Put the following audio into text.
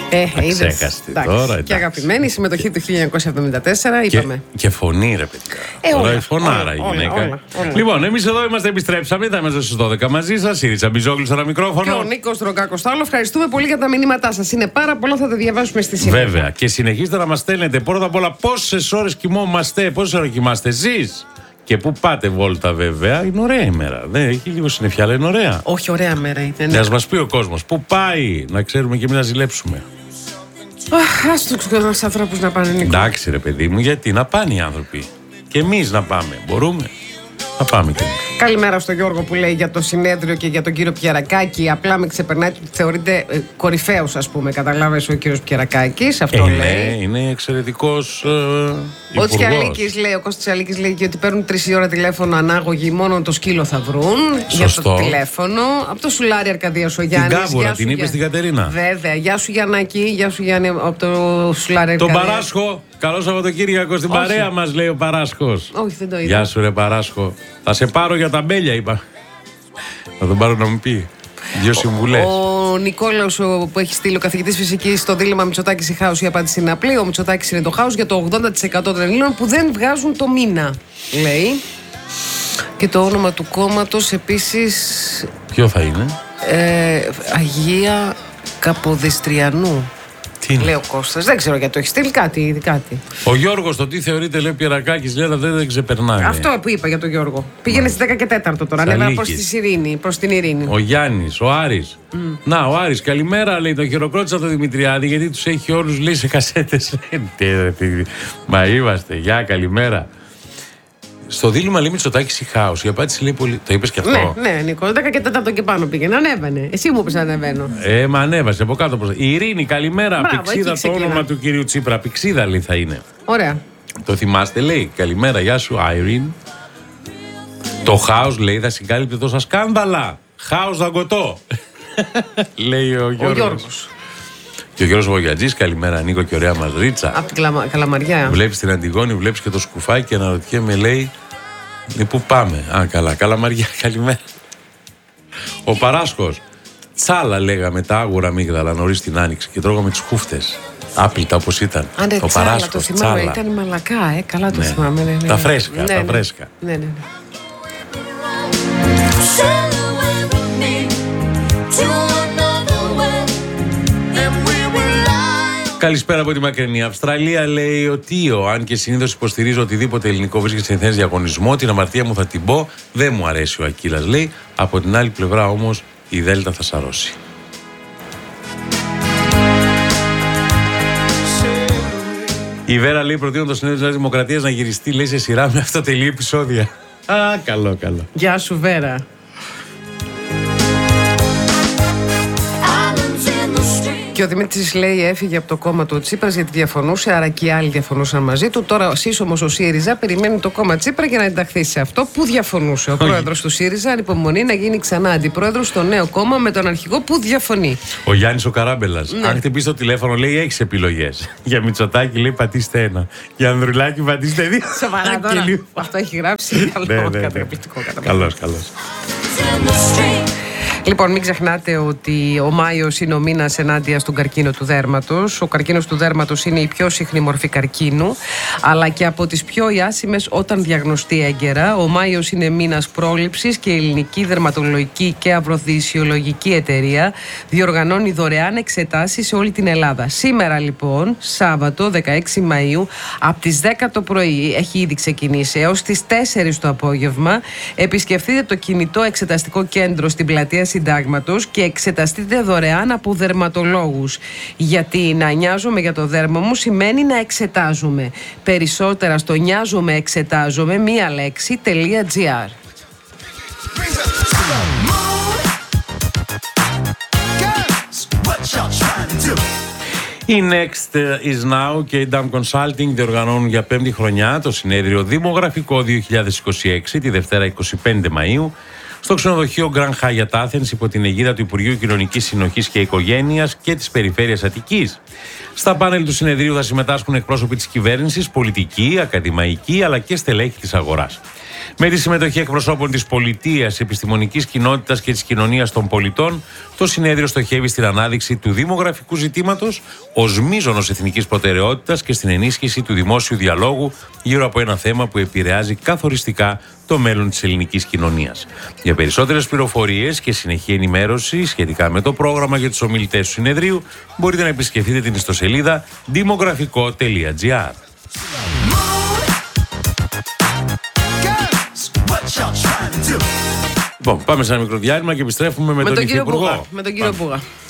Ξέχαστε τώρα. Και αγαπημένη συμμετοχή του 1974, είπαμε. Και φωνή, ρε παιδιά. Τώρα η φωνάρα η γυναίκα. Όλα. Λοιπόν, εμείς εδώ είμαστε, επιστρέψαμε. Θα είμαστε στις 12 μαζί σας. Η Ρίτσα Μπιζόγλου στο μικρόφωνο. Και ο Νίκος Τροκάκος-Τάλο. Ευχαριστούμε πολύ για τα μηνύματά σας. Είναι πάρα πολλά, θα τα διαβάσουμε στη συνέχεια. Βέβαια. Και συνεχίστε να μας στέλνετε πρώτα απ' όλα πόσες ώρες κοιμόμαστε, πόσες ώρες κοιμάστε εσείς. Και πού πάτε βόλτα, βέβαια. Είναι ωραία η μέρα. Δεν έχει λίγο συννεφιά, αλλά είναι ωραία. Όχι, ωραία μέρα είναι. Και ας μας πει ο κόσμος πού πάει, να ξέρουμε και εμείς να ζηλέψουμε. Ας τους ανθρώπους να πάνε, Νίκο. Εντάξει, ρε παιδί μου, γιατί να πάνε οι άνθρωποι. Και εμείς να πάμε. Μπορούμε. Να πάμε κι εμείς. Καλημέρα στον Γιώργο που λέει για το συνέδριο και για τον κύριο Πιερακάκη. Απλά με ξεπερνάει ότι θεωρείται κορυφαίος, ας πούμε. Καταλάβες ο κύριος Πιερακάκης. Αυτό λέει. Είναι εξαιρετικός. Ο Τσιαλίκης λέει, ο Κώστας Τσιαλίκης λέει και ότι παίρνουν 3 ώρα τηλέφωνο ανάγωγοι, μόνο το σκύλο θα βρουν. Σωστό. Για το τηλέφωνο. Από το Σουλάρι Αρκαδίας ο Γιάννης. Την Κάβουρα, την είπε στην Κατερίνα. Βέβαια. Γεια σου Γιαννάκη, γεια σου Γιάννη από το Σουλάρι Αρκαδίας. Τον Παράσχο. Καλό Σαββατοκύριακο στην παρέα μας, λέει ο Παράσχος. Όχι, δεν το είδα. Γεια σου, ρε Παράσχο. Θα σε πάρω για τα μπέλια, είπα. Θα τον πάρω να μου πει 2 συμβουλές. Ο Νικόλαος που έχει στείλει, ο καθηγητής φυσικής, στο δίλημμα Μητσοτάκης ή χάος, η απάντηση είναι απλή. Ο Μητσοτάκης είναι το χάος για το 80% των Ελλήνων που δεν βγάζουν το μήνα, λέει. Και το όνομα του κόμματος επίσης. Ποιο θα είναι? Αγία Καποδιστριανού. Λέει ο Κώστας. Δεν ξέρω γιατί το έχει στείλει, κάτι. Ο Γιώργος, το τι θεωρείται, λέει ο Πιερακάκης, λέει, δεν ξεπερνάει. Αυτό που είπα για τον Γιώργο. Πήγαινε στις 10 και 4 τώρα. Ανέβα προς την Ειρήνη. Ο Γιάννης, ο Άρης. Να, ο Άρης, καλημέρα, λέει, τον χειροκρότησα τον Δημητριάδη, γιατί τους έχει όλους, λέει, σε κασέτες. Μα είμαστε, γεια, καλημέρα. Στο δίλημμα λέει Μητσοτάκης ή χάος. Η απάντηση λέει πολύ. Το είπες και αυτό? Ναι, Νίκο. 10 και 4 και πάνω πήγαινε. Ανέβαινε. Εσύ μου είπες να ανεβαίνω. Μα ανέβασε από κάτω προς. Η Ειρήνη, καλημέρα. Μπράβο, Πηξίδα το όνομα του κυρίου Τσίπρα. Πηξίδα λέει θα είναι. Ωραία. Το θυμάστε, λέει. Καλημέρα, γεια σου, Irene. Το χάος, λέει, θα συγκάλυπτε τόσα σκάνδαλα. Χάος δαγκωτό. Λέει ο Γιώργος. Και ο Γιώργος Βογιατζής, καλημέρα Νίκο και ωραία μας Ρίτσα. Από την Καλαμαριά. Βλέπεις την Αντιγόνη, βλέπεις και το σκουφάκι και αναρωτιέμαι, λέει, πού πάμε? Καλά, Καλαμαριά, καλημέρα. Ο Παράσχος, τσάλα λέγαμε τα άγουρα αμύγδαλα νωρίς την άνοιξη και τρώγαμε τις χούφτες. Άπλυτα όπως ήταν. Ο Παράσχος, το θυμάμαι, τσάλα. Ήταν μαλακά, καλά το θυμάμαι. Ναι. Τα φρέσκα, τα φρέσκα. Ναι. Καλησπέρα από τη μακρινή Αυστραλία, λέει ο Τίο. Αν και συνήθως υποστηρίζω οτιδήποτε ελληνικό βρίσκεται σε θέση διαγωνισμό, την αμαρτία μου θα την πω. Δεν μου αρέσει ο Ακύλας, λέει. Από την άλλη πλευρά όμως η Δέλτα θα σαρώσει. Η Βέρα, λέει, προτείνω το συνέδριο της Νέας Δημοκρατίας να γυριστεί, λέει, σε σειρά με αυτοτελή επεισόδια. Καλό. Γεια σου, Βέρα. Και ο Δημήτρης, λέει, έφυγε από το κόμμα του Τσίπρας γιατί διαφωνούσε, άρα και οι άλλοι διαφωνούσαν μαζί του. Τώρα ο σύσσωμος ο ΣΥΡΙΖΑ περιμένει το κόμμα Τσίπρα για να ενταχθεί σε αυτό που διαφωνούσε. Ο πρόεδρος του ΣΥΡΙΖΑ ανυπομονεί να γίνει ξανά αντιπρόεδρος στο νέο κόμμα με τον αρχηγό που διαφωνεί. Ο Γιάννης ο Καράμπελας. Ναι. Αν χτυπήσει το τηλέφωνο, λέει, έχεις επιλογές. Για Μητσοτάκη, λέει, πατήστε 1. Για Ανδρουλάκη, πατήστε 2. Σοβαρά τώρα. Αυτό έχει γράψει. Καταπληκτικό. Καλώς. Λοιπόν, μην ξεχνάτε ότι ο Μάιος είναι ο μήνας ενάντια στον καρκίνο του δέρματος. Ο καρκίνος του δέρματος είναι η πιο συχνή μορφή καρκίνου, αλλά και από τις πιο ιάσιμες όταν διαγνωστεί έγκαιρα. Ο Μάιος είναι μήνας πρόληψης και η Ελληνική Δερματολογική και Αυροφυσιολογική Εταιρεία διοργανώνει δωρεάν εξετάσεις σε όλη την Ελλάδα. Σήμερα, λοιπόν, Σάββατο 16 Μαΐου, από τις 10 το πρωί, έχει ήδη ξεκινήσει, έως τις 4 το απόγευμα, επισκεφτείτε το κινητό εξεταστικό κέντρο στην πλατεία Συντάγματος και εξεταστείτε δωρεάν από δερματολόγους. Γιατί να νοιάζομαι για το δέρμα μου σημαίνει να εξετάζομαι. Περισσότερα στο νοιάζομαι εξετάζομαι μία λέξη.gr. Η Next is Now και η DAM Consulting διοργανώνουν για 5η χρονιά το συνέδριο Δημογραφικό 2026 τη Δευτέρα 25 Μαΐου στο ξενοδοχείο Grand Hyatt Athens υπό την αιγίδα του Υπουργείου Κοινωνικής Συνοχής και Οικογένειας και της Περιφέρειας Αττικής. Στα πάνελ του συνεδρίου θα συμμετάσχουν εκπρόσωποι της κυβέρνησης, πολιτικοί, ακαδημαϊκοί αλλά και στελέχη της αγοράς. Με τη συμμετοχή εκπροσώπων της πολιτείας, επιστημονικής κοινότητας και της κοινωνίας των πολιτών, το συνέδριο στοχεύει στην ανάδειξη του δημογραφικού ζητήματος ως μείζωνος εθνικής προτεραιότητας και στην ενίσχυση του δημόσιου διαλόγου γύρω από ένα θέμα που επηρεάζει καθοριστικά το μέλλον της ελληνικής κοινωνίας. Για περισσότερες πληροφορίες και συνεχή ενημέρωση σχετικά με το πρόγραμμα και τους ομιλητές του συνεδρίου, μπορείτε να επισκεφτείτε την ιστοσελίδα δημογραφικό.gr. Λοιπόν, πάμε σε ένα μικρό διάλειμμα και επιστρέφουμε με τον Υφυπουργό. Με τον κύριο Μπούγα.